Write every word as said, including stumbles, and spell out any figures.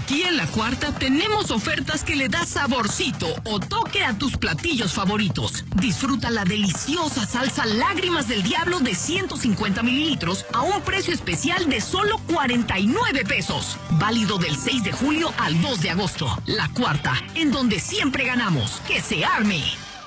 Aquí en La Cuarta tenemos ofertas que le da saborcito o toque a tus platillos favoritos. Disfruta la deliciosa salsa Lágrimas del Diablo de ciento cincuenta mililitros a un precio especial de solo cuarenta y nueve pesos. Válido del seis de julio al dos de agosto. La Cuarta, en donde siempre ganamos. ¡Que se arme!